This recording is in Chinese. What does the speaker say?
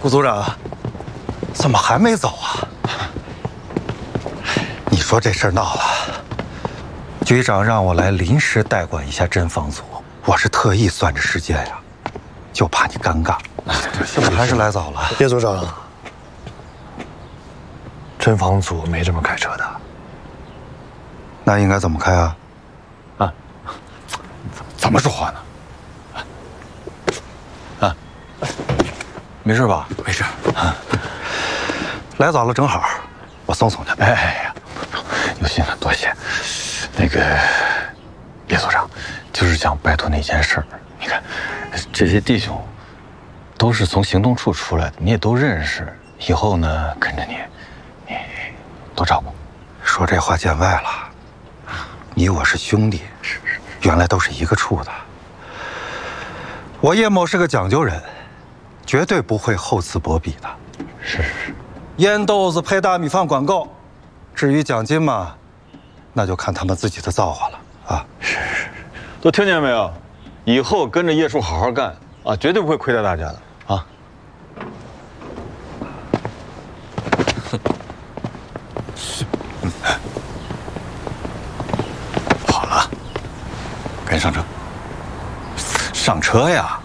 顾组长，怎么还没走啊？你说这事儿闹了，局长让我来临时代管一下侦防组，我是特意算着时间呀，就怕你尴尬。怎么还是来早了？ 叶组长，侦防组没这么开车的。 那应该怎么开啊？ 啊？怎么说话呢？啊？没事吧？ 没事。来早了正好，我送送他。 哎呀，有心了，多谢。那个叶组长，就是想拜托那件事儿。你看，这些弟兄都是从行动处出来的，你也都认识。以后呢，跟着你多照顾。 说这话见外了，你我是兄弟，原来都是一个处的。我叶某是个讲究人，绝对不会厚此薄彼的。 是。 烟豆子配大米饭管够，至于奖金嘛，那就看他们自己的造化了啊！ 是，都听见没有？以后跟着叶叔好好干啊，绝对不会亏待大家的啊！ 好了，赶紧上车。上车呀！